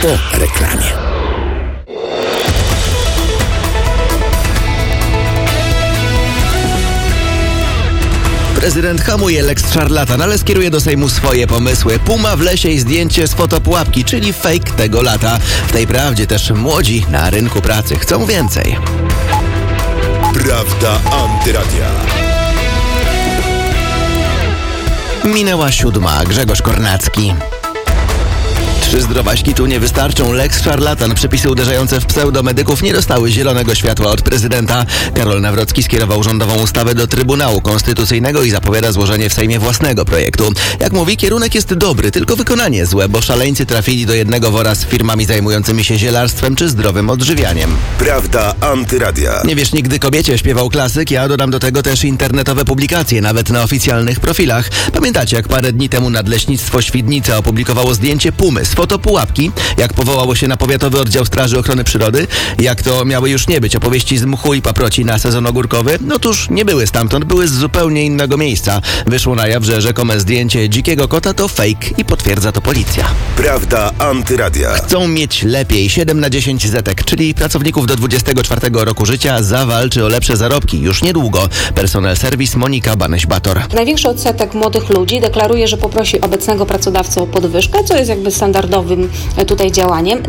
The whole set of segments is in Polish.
po reklamie. Prezydent hamuje lex szarlatan, ale skieruje do Sejmu swoje pomysły. Puma w lesie i zdjęcie z fotopułapki, czyli fake tego lata. W tej prawdzie też młodzi na rynku pracy chcą więcej. Prawda Antyradia. Minęła 7:00. Grzegorz Kornacki. 3 zdrowaśki tu nie wystarczą. Lex szarlatan. Przepisy uderzające w pseudomedyków nie dostały zielonego światła od prezydenta. Karol Nawrocki skierował rządową ustawę do Trybunału Konstytucyjnego i zapowiada złożenie w Sejmie własnego projektu. Jak mówi, kierunek jest dobry, tylko wykonanie złe, bo szaleńcy trafili do jednego wora z firmami zajmującymi się zielarstwem czy zdrowym odżywianiem. Prawda Antyradia. Nie wiesz nigdy kobiecie, śpiewał klasyk. Ja dodam do tego też internetowe publikacje, nawet na oficjalnych profilach. Pamiętacie, jak parę dni temu Nadleśnictwo Świdnica opublikowało zdjęcie pumy z fotopułapki, jak powołało się na Powiatowy Oddział Straży Ochrony Przyrody, jak to miały już nie być opowieści z mchu i paproci na sezon ogórkowy? Otóż nie były stamtąd, były z zupełnie innego miejsca. Wyszło na jaw, że rzekome zdjęcie dzikiego kota to fake i potwierdza to policja. Prawda Antyradia. Chcą mieć lepiej. 7 na 10 zetek, czyli pracowników do 24 roku życia, zawalczy o lepsze zarobki już niedługo. Personel serwis Monika Banyś-Bator. Największy odsetek młodych ludzi deklaruje, że poprosi obecnego pracodawcę o podwyżkę, co jest jakby standardowym tutaj działaniem.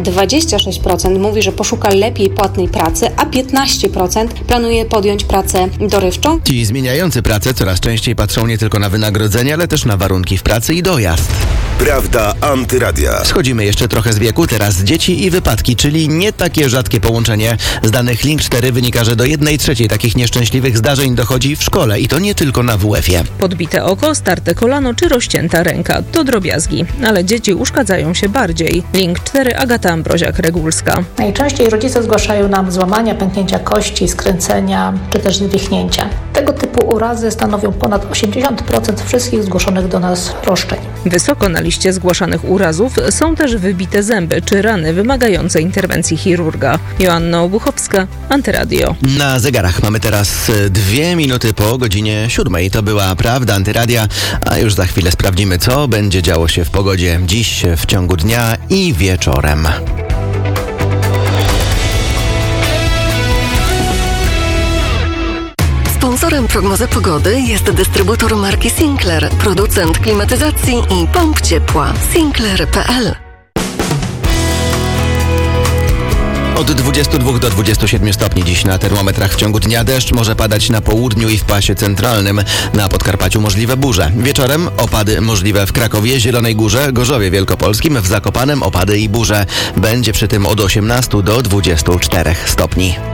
26% mówi, że poszuka lepiej płatnej pracy, a 15% planuje podjąć pracę dorywczą. Ci zmieniający pracę coraz częściej patrzą nie tylko na wynagrodzenie, ale też na warunki w pracy i dojazd. Prawda Antyradia. Schodzimy jeszcze trochę z wieku, teraz dzieci i wypadki, czyli nie takie rzadkie połączenie. Z danych Link4 wynika, że do 1/3 takich nieszczęśliwych zdarzeń dochodzi w szkole i to nie tylko na WF-ie. Podbite oko, starte kolano czy rozcięta ręka to drobiazgi, ale dzieci uszkadzają się bardziej. Link4, Agata Ambroziak-Regulska. Najczęściej rodzice zgłaszają nam złamania, pęknięcia kości, skręcenia czy też zwichnięcia. Tego typu urazy stanowią ponad 80% wszystkich zgłoszonych do nas roszczeń. Wysoko na liście zgłaszanych urazów są też wybite zęby czy rany wymagające interwencji chirurga. Joanna Obuchowska, Antyradio. Na zegarach mamy teraz 2 minuty po godzinie 7:00. To była Prawda Antyradia, a już za chwilę sprawdzimy, co będzie działo się w pogodzie dziś, w ciągu dnia i wieczorem. Sponsorem prognozy pogody jest dystrybutor marki Sinclair, producent klimatyzacji i pomp ciepła. Sinclair.pl. Od 22 do 27 stopni dziś na termometrach. W ciągu dnia deszcz może padać na południu i w pasie centralnym. Na Podkarpaciu możliwe burze. Wieczorem opady możliwe w Krakowie, Zielonej Górze, Gorzowie Wielkopolskim, w Zakopanem opady i burze. Będzie przy tym od 18 do 24 stopni.